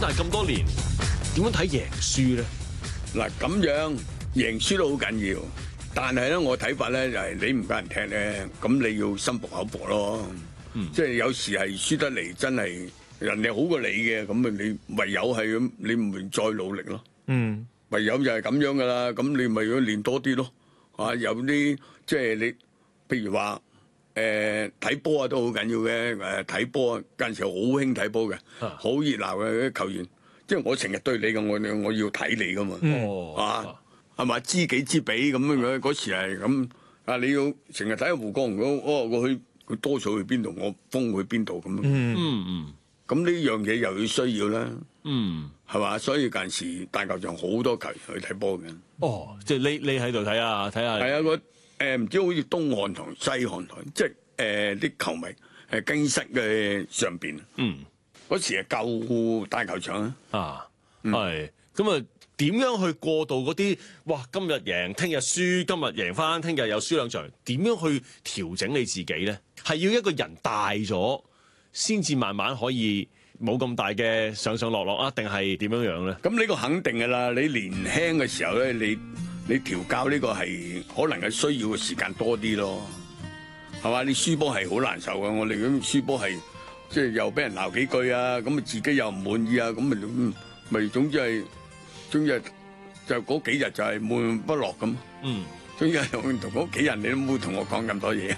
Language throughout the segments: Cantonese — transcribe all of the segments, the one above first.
但係咁多年點樣睇贏輸咧？ 嗱，咁樣贏輸都好緊要，但係咧我睇法咧就係你唔夠人踢咧，咁你要心服口服咯。即係有時係輸得嚟，真係人哋好過你嘅，咁啊你唯有係咁，你唔再努力咯。唯有就係咁樣噶啦，咁你咪要練多啲咯。啊，有啲即係你，譬如話睇波啊都好緊要嘅。睇波啊，嗰陣時好興睇波嘅，好熱鬧嘅啲球員。即係我成日對你嘅，我要睇你噶嘛。係咪知己知彼咁樣？嗰時係咁啊！你要成日睇下胡國雄我去佢多數去邊度，我封去邊度咁。咁呢樣嘢又要需要啦。係嘛？所以嗰陣時大球場好多球員去睇波嘅。 即係你喺度睇下。係啊，唔知好似東漢台、西漢台，即係啲球迷更衣室嘅上邊。嗰時係舊大球場啊。 係咁啊？點樣去過渡嗰啲？哇！今日贏，聽日輸，今日贏翻，聽日又輸兩場。點樣去調整你自己咧？係要一個人大咗，先至慢慢可以冇咁大嘅上上落落啊？定係點樣樣咧？ 咁呢個肯定㗎啦！你年輕嘅時候咧，你調教呢個係可能係需要嘅時間多啲咯，係嘛？你輸波係好難受㗎。我哋咁輸波係即係又俾人鬧幾句啊，咁啊自己又唔滿意啊，咁咪總之係。就嗰幾日就係悶悶不樂咁。總之係同嗰幾日你都冇同我講咁多嘢。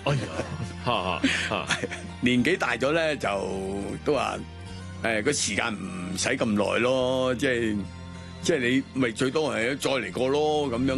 年紀大咗咧，就都話個時間唔使咁耐咯，即係你咪最多係再嚟過咯咁樣。